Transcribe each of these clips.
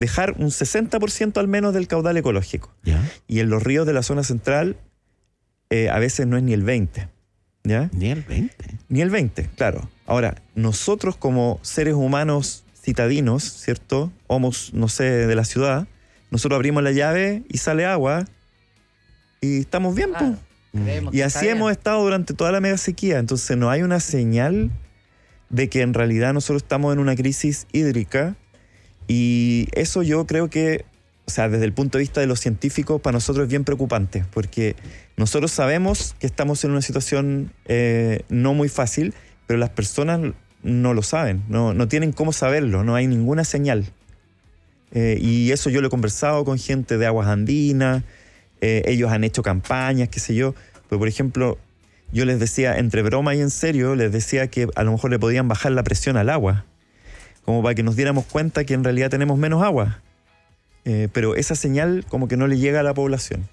dejar un 60% al menos del caudal ecológico. ¿Ya? Y en los ríos de la zona central a veces no es ni el 20%. ¿Ya? Ni el 20. Ni el 20%, claro. Ahora, nosotros como seres humanos citadinos, ¿cierto? Homos, no sé, de la ciudad, nosotros abrimos la llave y sale agua y estamos bien, Claro, pues. creemos Y que así está bien. hemos estado durante toda la mega sequía. Entonces no hay una señal de que en realidad nosotros estamos en una crisis hídrica, y eso yo creo que, o sea, desde el punto de vista de los científicos, para nosotros es bien preocupante, porque nosotros sabemos que estamos en una situación no muy fácil, pero las personas no lo saben, no tienen cómo saberlo, no hay ninguna señal. Y eso yo lo he conversado con gente de aguas andinas, ellos han hecho campañas, qué sé yo, pero por ejemplo, yo les decía, entre broma y en serio, les decía que a lo mejor le podían bajar la presión al agua, como para que nos diéramos cuenta que en realidad tenemos menos agua. Pero esa señal como que no le llega a la población.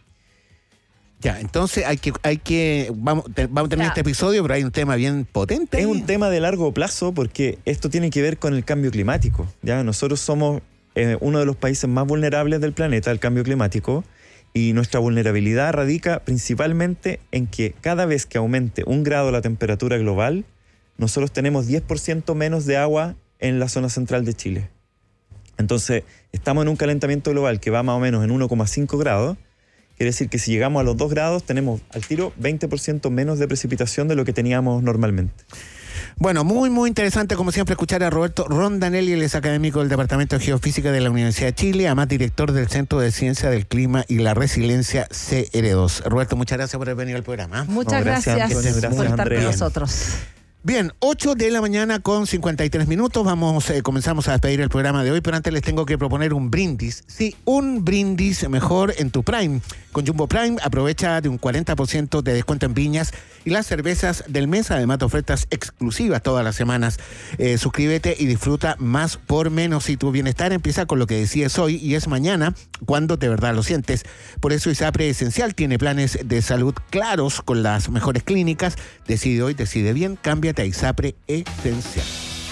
Ya, entonces vamos a terminar este episodio, pero hay un tema bien potente. Es un tema de largo plazo porque esto tiene que ver con el cambio climático. ¿Ya? Nosotros somos uno de los países más vulnerables del planeta al cambio climático, y nuestra vulnerabilidad radica principalmente en que cada vez que aumente 1 grado la temperatura global, nosotros tenemos 10% menos de agua en la zona central de Chile. Entonces, estamos en un calentamiento global que va más o menos en 1,5 grados. Quiere decir que si llegamos a los 2 grados, tenemos al tiro 20% menos de precipitación de lo que teníamos normalmente. Bueno, muy, muy interesante, como siempre, escuchar a Roberto Rondanelli, él es académico del Departamento de Geofísica de la Universidad de Chile, además director del Centro de Ciencia del Clima y la Resiliencia CR2. Roberto, muchas gracias por haber venido al programa. Muchas gracias por estar Andrea. con nosotros. Bien, 8 de la mañana con 53 minutos. Comenzamos a despedir el programa de hoy, pero antes les tengo que proponer un brindis. Sí, un brindis mejor en tu Prime. Con Jumbo Prime aprovecha de un 40% de descuento en viñas y las cervezas del mes. Además de ofertas exclusivas todas las semanas. Suscríbete y disfruta más por menos. Y tu bienestar empieza con lo que decides hoy y es mañana cuando de verdad lo sientes. Por eso ISAPRE Esencial tiene planes de salud claros con las mejores clínicas. Decide hoy, decide bien, cámbiate a ISAPRE Esencial.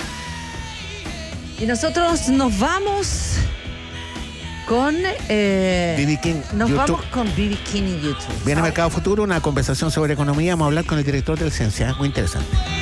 Y nosotros nos vamos con B.B. King, nos YouTube. vamos con B.B. King y YouTube. Viene Mercado Futuro, una conversación sobre economía. Vamos a hablar con el director del Ciencia, muy interesante.